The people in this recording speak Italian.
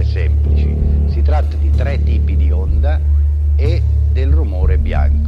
cose semplici. Si tratta di 3 tipi di onda e del rumore bianco.